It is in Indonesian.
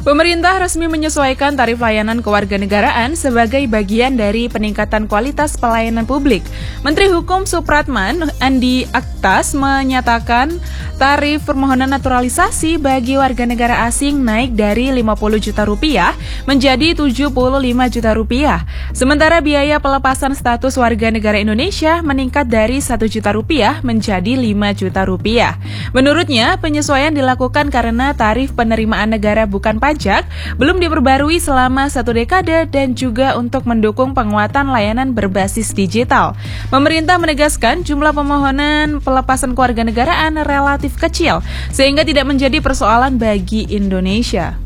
Pemerintah resmi menyesuaikan tarif layanan kewarganegaraan sebagai bagian dari peningkatan kualitas pelayanan publik. Menteri Hukum Supratman, Andi Aktas, menyatakan tarif permohonan naturalisasi bagi warga negara asing naik dari Rp50 juta menjadi Rp75 juta. Sementara biaya pelepasan status warga negara Indonesia meningkat dari Rp1 juta menjadi Rp5 juta. Menurutnya, penyesuaian dilakukan karena tarif penerimaan negara bukan pajak belum diperbarui selama 1 dekade dan juga untuk mendukung penguatan layanan berbasis digital. Pemerintah menegaskan jumlah pemohonan pelepasan kewarganegaraan relatif kecil sehingga tidak menjadi persoalan bagi Indonesia.